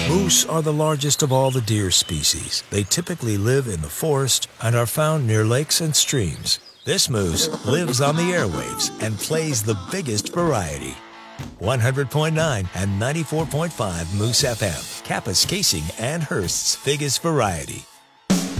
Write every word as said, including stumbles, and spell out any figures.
Moose are the largest of all the deer species. They typically live in the forest and are found near lakes and streams. This moose lives on the airwaves and plays the biggest variety. one hundred point nine and ninety-four point five Moose F M, Kapaskasing and Hearst's biggest variety.